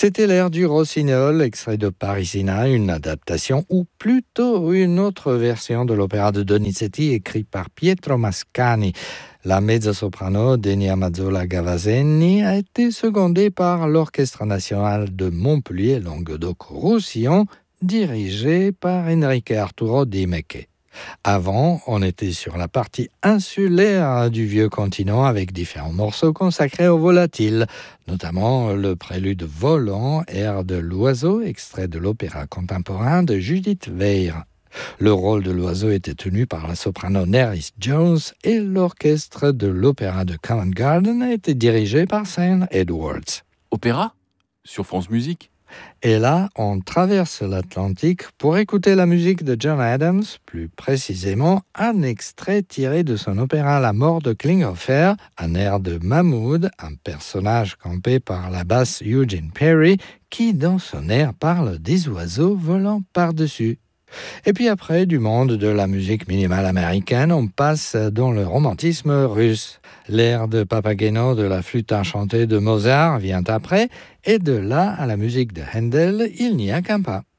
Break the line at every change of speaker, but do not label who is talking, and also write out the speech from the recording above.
C'était l'air du Rossignol, extrait de Parisina, une adaptation ou plutôt une autre version de l'opéra de Donizetti écrit par Pietro Mascagni. La mezzo-soprano Denia Mazzola Gavazzeni a été secondée par l'Orchestre national de Montpellier-Languedoc-Roussillon, dirigé par Enrique Arturo Di Mecche. Avant, on était sur la partie insulaire du vieux continent avec différents morceaux consacrés aux volatiles, notamment le prélude volant, air de l'oiseau, extrait de l'opéra contemporain de Judith Weir. Le rôle de l'oiseau était tenu par la soprano Nerys Jones et l'orchestre de l'opéra de Covent Garden était dirigé par Sam Edwards.
Opéra ? Sur France Musique ?
Et là, on traverse l'Atlantique pour écouter la musique de John Adams, plus précisément un extrait tiré de son opéra La mort de Klinghoffer, un air de Mahmoud, un personnage campé par la basse Eugene Perry, qui dans son air parle des oiseaux volant par-dessus. Et puis après, du monde de la musique minimale américaine, on passe dans le romantisme russe. L'air de Papageno de la flûte enchantée de Mozart vient après, et de là à la musique de Handel, il n'y a qu'un pas.